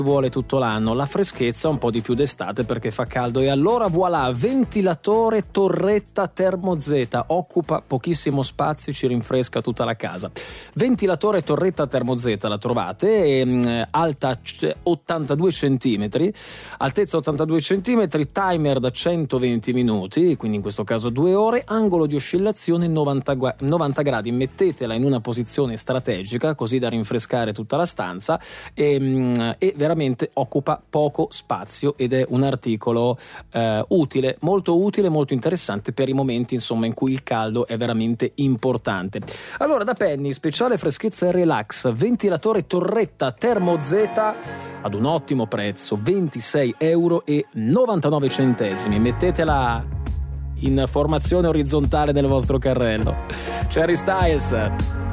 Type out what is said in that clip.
vuole tutto l'anno, la freschezza un po' di più d'estate perché fa caldo. E allora voilà, ventilatore Torretta Termo Z, occupa pochissimo spazio, ci rinfresca tutta la casa. Ventilatore Torretta Termo Z la trovate, alta 82 cm, altezza 82 cm, timer da 120 minuti, quindi in questo caso 2 ore, angolo di oscillazione 90 gradi, mettetela in una posizione strategica così da rinfrescare tutta la stanza e veramente occupa poco spazio ed è un articolo utile, molto interessante per i momenti insomma in cui il caldo è veramente importante. Allora da Penny, speciale freschezza e relax, ventilatore Torretta Termo Z ad un ottimo prezzo, 26,99 €. Mettetela in formazione orizzontale nel vostro carrello. Harry Styles.